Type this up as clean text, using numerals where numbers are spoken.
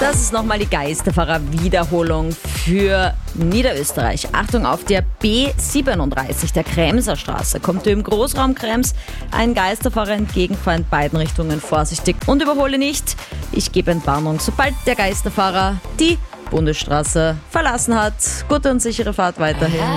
Das ist nochmal die Geisterfahrer-Wiederholung für Niederösterreich. Achtung, auf der B37, der Kremser Straße, kommt im Großraum Krems ein Geisterfahrer entgegen, fahr in beiden Richtungen vorsichtig und überhole nicht. Ich gebe Entwarnung, sobald der Geisterfahrer die Bundesstraße verlassen hat. Gute und sichere Fahrt weiterhin.